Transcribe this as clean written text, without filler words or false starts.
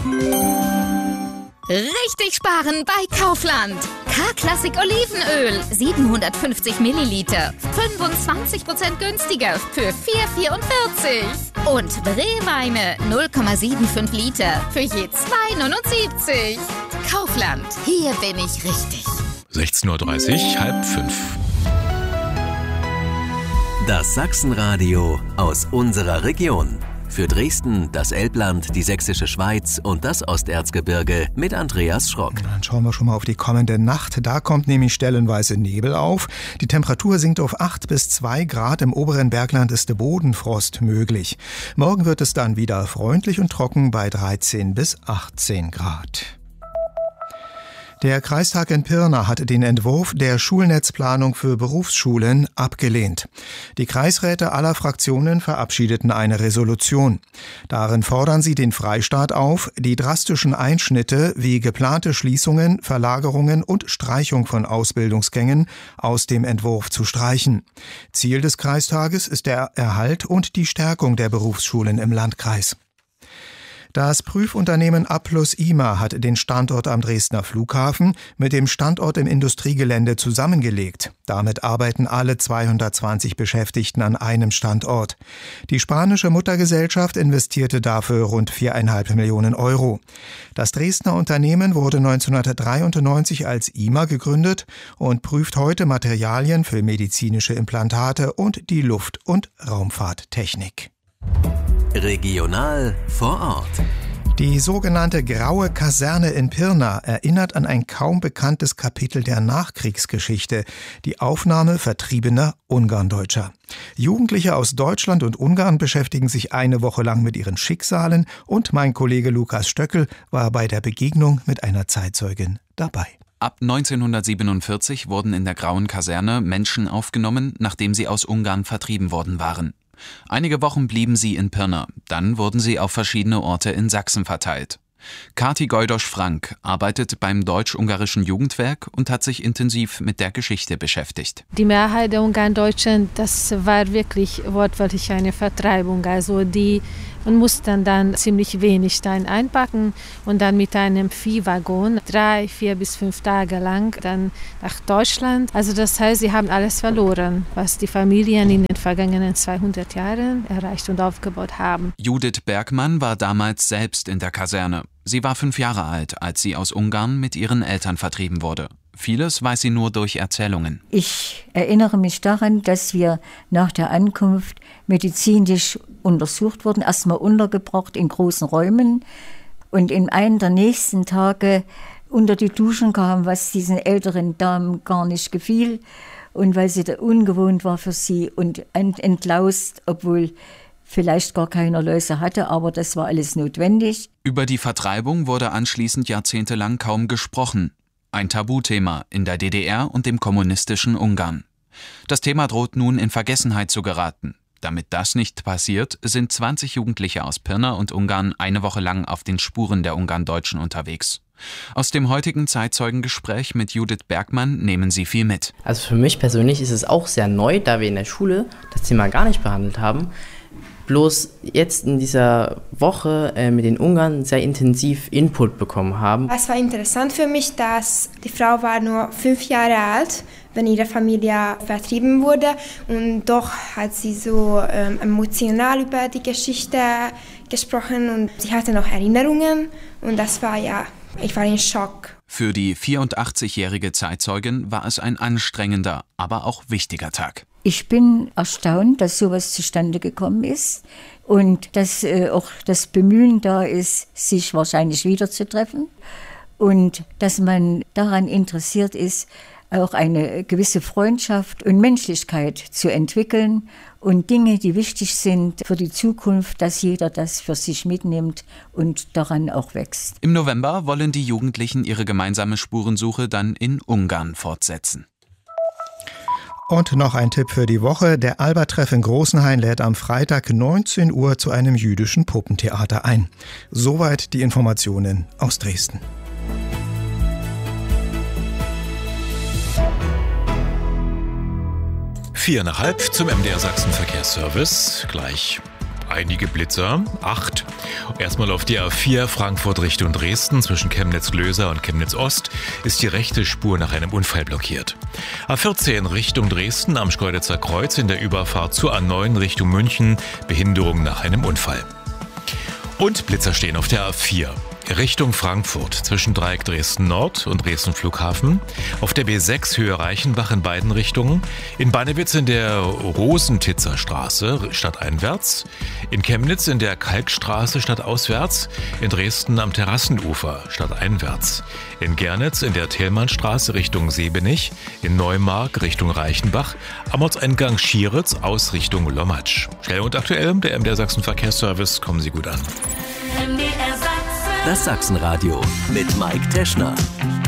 Richtig sparen bei Kaufland. K-Klassik Olivenöl, 750 Milliliter, 25% günstiger für 4,44. Und Brewweine, 0,75 Liter, für je 2,79. Kaufland, hier bin ich richtig. 16:30 Uhr, 4:30. Das Sachsenradio aus unserer Region. Für Dresden, das Elbland, die Sächsische Schweiz und das Osterzgebirge mit Andreas Schrock. Dann schauen wir schon mal auf die kommende Nacht. Da kommt nämlich stellenweise Nebel auf. Die Temperatur sinkt auf 8 bis 2 Grad. Im oberen Bergland ist Bodenfrost möglich. Morgen wird es dann wieder freundlich und trocken bei 13 bis 18 Grad. Der Kreistag in Pirna hat den Entwurf der Schulnetzplanung für Berufsschulen abgelehnt. Die Kreisräte aller Fraktionen verabschiedeten eine Resolution. Darin fordern sie den Freistaat auf, die drastischen Einschnitte wie geplante Schließungen, Verlagerungen und Streichung von Ausbildungsgängen aus dem Entwurf zu streichen. Ziel des Kreistages ist der Erhalt und die Stärkung der Berufsschulen im Landkreis. Das Prüfunternehmen A+IMA hat den Standort am Dresdner Flughafen mit dem Standort im Industriegelände zusammengelegt. Damit arbeiten alle 220 Beschäftigten an einem Standort. Die spanische Muttergesellschaft investierte dafür rund 4,5 Millionen Euro. Das Dresdner Unternehmen wurde 1993 als IMA gegründet und prüft heute Materialien für medizinische Implantate und die Luft- und Raumfahrttechnik. Regional vor Ort. Die sogenannte Graue Kaserne in Pirna erinnert an ein kaum bekanntes Kapitel der Nachkriegsgeschichte, die Aufnahme vertriebener Ungarndeutscher. Jugendliche aus Deutschland und Ungarn beschäftigen sich eine Woche lang mit ihren Schicksalen und mein Kollege Lukas Stöckel war bei der Begegnung mit einer Zeitzeugin dabei. Ab 1947 wurden in der Grauen Kaserne Menschen aufgenommen, nachdem sie aus Ungarn vertrieben worden waren. Einige Wochen blieben sie in Pirna, dann wurden sie auf verschiedene Orte in Sachsen verteilt. Kati Gojdosch-Frank arbeitet beim Deutsch-Ungarischen Jugendwerk und hat sich intensiv mit der Geschichte beschäftigt. Die Mehrheit der Ungarndeutschen, das war wirklich wortwörtlich eine Vertreibung. Also man musste dann ziemlich wenig Stein einpacken und dann mit einem Viehwaggon 3, 4 bis 5 Tage lang dann nach Deutschland. Also das heißt, sie haben alles verloren, was die Familien in den vergangenen 200 Jahren erreicht und aufgebaut haben. Judith Bergmann war damals selbst in der Kaserne. Sie war 5 Jahre alt, als sie aus Ungarn mit ihren Eltern vertrieben wurde. Vieles weiß sie nur durch Erzählungen. Ich erinnere mich daran, dass wir nach der Ankunft medizinisch untersucht wurden, erstmal untergebracht in großen Räumen und in einem der nächsten Tage unter die Duschen kam, was diesen älteren Damen gar nicht gefiel und weil sie da ungewohnt war für sie und entlaust, obwohl vielleicht gar keiner Läuse hatte, aber das war alles notwendig. Über die Vertreibung wurde anschließend jahrzehntelang kaum gesprochen. Ein Tabuthema in der DDR und dem kommunistischen Ungarn. Das Thema droht nun in Vergessenheit zu geraten. Damit das nicht passiert, sind 20 Jugendliche aus Pirna und Ungarn eine Woche lang auf den Spuren der Ungarndeutschen unterwegs. Aus dem heutigen Zeitzeugengespräch mit Judith Bergmann nehmen sie viel mit. Also für mich persönlich ist es auch sehr neu, da wir in der Schule das Thema gar nicht behandelt haben. Bloß jetzt in dieser Woche mit den Ungarn sehr intensiv Input bekommen haben. Es war interessant für mich, dass die Frau war nur 5 Jahre alt, wenn ihre Familie vertrieben wurde. Und doch hat sie so emotional über die Geschichte gesprochen und sie hatte noch Erinnerungen. Und das war ich war in Schock. Für die 84-jährige Zeitzeugin war es ein anstrengender, aber auch wichtiger Tag. Ich bin erstaunt, dass sowas zustande gekommen ist und dass auch das Bemühen da ist, sich wahrscheinlich wiederzutreffen und dass man daran interessiert ist, auch eine gewisse Freundschaft und Menschlichkeit zu entwickeln und Dinge, die wichtig sind für die Zukunft, dass jeder das für sich mitnimmt und daran auch wächst. Im November wollen die Jugendlichen ihre gemeinsame Spurensuche dann in Ungarn fortsetzen. Und noch ein Tipp für die Woche. Der Albert-Treff in Großenhain lädt am Freitag 19 Uhr zu einem jüdischen Puppentheater ein. Soweit die Informationen aus Dresden. Vier nach halb zum MDR Sachsen Verkehrsservice. Gleich einige Blitzer, 8. Erstmal auf der A4 Frankfurt Richtung Dresden zwischen Chemnitz-Löser und Chemnitz-Ost ist die rechte Spur nach einem Unfall blockiert. A14 Richtung Dresden am Schkeuditzer Kreuz in der Überfahrt zur A9 Richtung München, Behinderung nach einem Unfall. Und Blitzer stehen auf der A4. Richtung Frankfurt zwischen Dreieck Dresden Nord und Dresden Flughafen, auf der B6 Höhe Reichenbach in beiden Richtungen, in Bannewitz in der Rosentitzer Straße stadteinwärts, in Chemnitz in der Kalkstraße stadtauswärts, in Dresden am Terrassenufer stadteinwärts, in Gernitz in der Thälmannstraße Richtung Sebenich, in Neumark Richtung Reichenbach, am Ortseingang Schieritz aus Richtung Lommatsch. Schnell und aktuell, der MDR Sachsen Verkehrsservice, kommen Sie gut an. Das Sachsenradio mit Mike Teschner.